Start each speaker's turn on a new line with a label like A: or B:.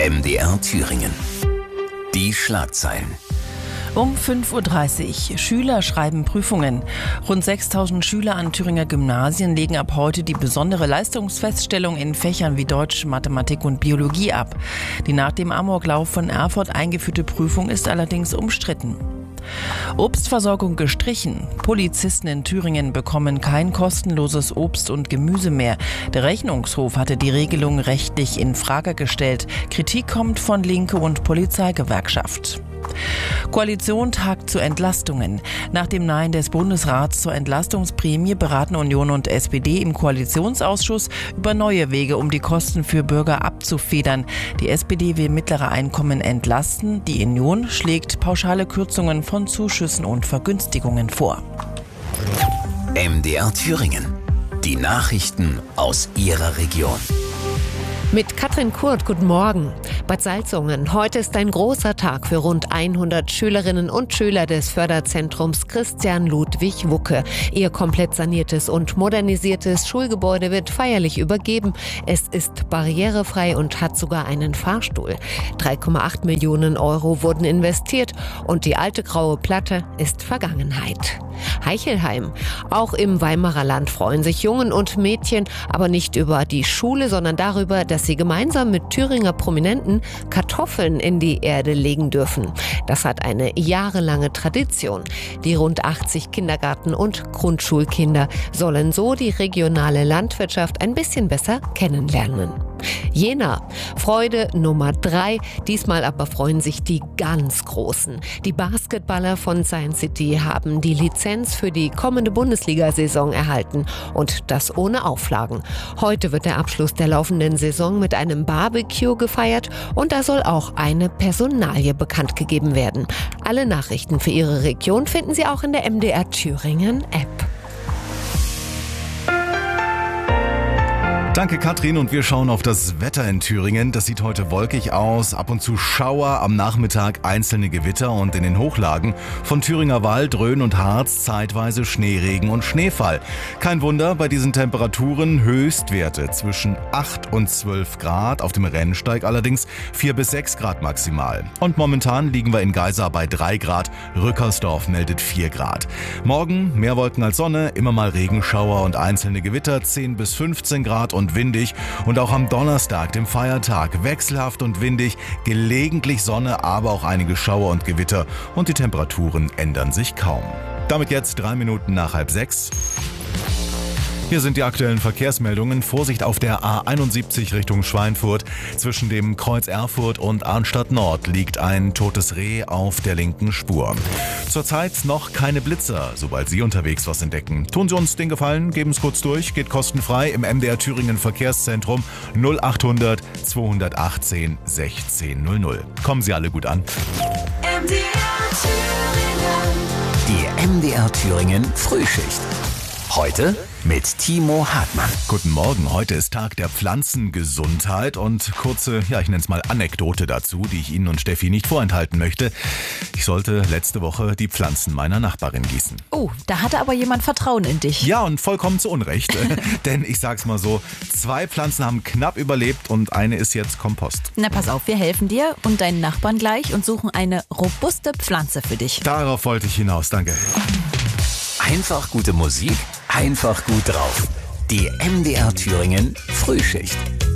A: MDR Thüringen. Die Schlagzeilen.
B: Um 5:30 Uhr. Schüler schreiben Prüfungen. Rund 6.000 Schüler an Thüringer Gymnasien legen ab heute die besondere Leistungsfeststellung in Fächern wie Deutsch, Mathematik und Biologie ab. Die nach dem Amoklauf von Erfurt eingeführte Prüfung ist allerdings umstritten. Obstversorgung gestrichen. Polizisten in Thüringen bekommen kein kostenloses Obst und Gemüse mehr. Der Rechnungshof hatte die Regelung rechtlich in Frage gestellt. Kritik kommt von Linke und Polizeigewerkschaft. Koalition tagt zu Entlastungen. Nach dem Nein des Bundesrats zur Entlastungsprämie beraten Union und SPD im Koalitionsausschuss über neue Wege, um die Kosten für Bürger abzufedern. Die SPD will mittlere Einkommen entlasten. Die Union schlägt pauschale Kürzungen von Zuschüssen und Vergünstigungen vor.
A: MDR Thüringen. Die Nachrichten aus Ihrer Region.
C: Mit Katrin Kurt, guten Morgen. Bad Salzungen, heute ist ein großer Tag für rund 100 Schülerinnen und Schüler des Förderzentrums Christian Ludwig Wucke. Ihr komplett saniertes und modernisiertes Schulgebäude wird feierlich übergeben. Es ist barrierefrei und hat sogar einen Fahrstuhl. 3,8 Millionen Euro wurden investiert und die alte graue Platte ist Vergangenheit. Heichelheim. Auch im Weimarer Land freuen sich Jungen und Mädchen, aber nicht über die Schule, sondern darüber, dass sie gemeinsam mit Thüringer Prominenten Kartoffeln in die Erde legen dürfen. Das hat eine jahrelange Tradition. Die rund 80 Kindergarten- und Grundschulkinder sollen so die regionale Landwirtschaft ein bisschen besser kennenlernen. Jena. Freude Nummer 3. Diesmal aber freuen sich die ganz Großen. Die Basketballer von Science City haben die Lizenz für die kommende Bundesliga-Saison erhalten. Und das ohne Auflagen. Heute wird der Abschluss der laufenden Saison mit einem Barbecue gefeiert und da soll auch eine Personalie bekannt gegeben werden. Alle Nachrichten für Ihre Region finden Sie auch in der MDR Thüringen App.
D: Danke Katrin, und wir schauen auf das Wetter in Thüringen. Das sieht heute wolkig aus, ab und zu Schauer, am Nachmittag einzelne Gewitter und in den Hochlagen von Thüringer Wald, Rhön und Harz zeitweise Schneeregen und Schneefall. Kein Wunder bei diesen Temperaturen, Höchstwerte zwischen 8 und 12 Grad, auf dem Rennsteig allerdings 4 bis 6 Grad maximal. Und momentan liegen wir in Geisa bei 3 Grad, Rückersdorf meldet 4 Grad. Morgen mehr Wolken als Sonne, immer mal Regenschauer und einzelne Gewitter, 10 bis 15 Grad und windig, und auch am Donnerstag, dem Feiertag, wechselhaft und windig, gelegentlich Sonne, aber auch einige Schauer und Gewitter, und die Temperaturen ändern sich kaum. Damit jetzt 3 Minuten nach 5:30. Hier sind die aktuellen Verkehrsmeldungen. Vorsicht auf der A71 Richtung Schweinfurt. Zwischen dem Kreuz Erfurt und Arnstadt Nord liegt ein totes Reh auf der linken Spur. Zurzeit noch keine Blitzer. Sobald Sie unterwegs was entdecken, tun Sie uns den Gefallen, geben es kurz durch, geht kostenfrei im MDR Thüringen Verkehrszentrum 0800 218 1600. Kommen Sie alle gut an.
A: Die MDR Thüringen Frühschicht. Heute mit Timo Hartmann.
D: Guten Morgen, heute ist Tag der Pflanzengesundheit und kurze, ich nenne es mal Anekdote dazu, die ich Ihnen und Steffi nicht vorenthalten möchte. Ich sollte letzte Woche die Pflanzen meiner Nachbarin gießen.
E: Oh, da hatte aber jemand Vertrauen in dich.
D: Ja, und vollkommen zu Unrecht, denn ich sag's mal so, 2 Pflanzen haben knapp überlebt und eine ist jetzt Kompost.
E: Na, pass auf, wir helfen dir und deinen Nachbarn gleich und suchen eine robuste Pflanze für dich.
D: Darauf wollte ich hinaus, danke.
A: Einfach gute Musik, einfach gut drauf. Die MDR Thüringen Frühschicht.